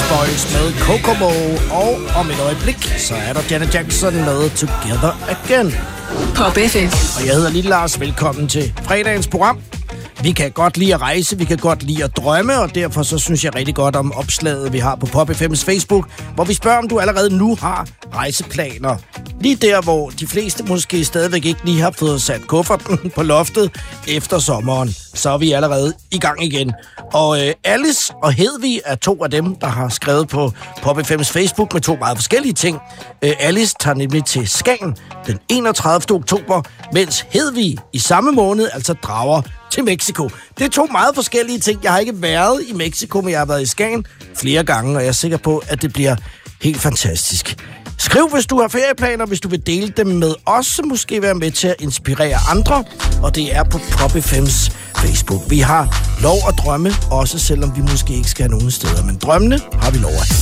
Boys med Kokomo, og om et øjeblik, så er der Janet Jackson med Together Again. Pop FM. Og jeg hedder Lille Lars. Velkommen til fredagens program. Vi kan godt lide at rejse, vi kan godt lide at drømme, og derfor så synes jeg rigtig godt om opslaget, vi har på Pop FM's Facebook, hvor vi spørger, om du allerede nu har rejseplaner. Lige der, hvor de fleste måske stadigvæk ikke lige har fået sat kufferten på loftet efter sommeren, så er vi allerede i gang igen. Og Alice og Hedvig er to af dem, der har skrevet på Pop FM's Facebook med to meget forskellige ting. Alice tager nemlig til Skagen den 31. oktober, mens Hedvig i samme måned altså drager til Mexico. Det er to meget forskellige ting. Jeg har ikke været i Mexico, men jeg har været i Skagen flere gange, og jeg er sikker på, at det bliver helt fantastisk. Skriv, hvis du har ferieplaner, hvis du vil dele dem med os, så måske være med til at inspirere andre, og det er på Pop FM's Facebook. Vi har lov at drømme, også selvom vi måske ikke skal have nogen steder, men drømmene har vi lov at have.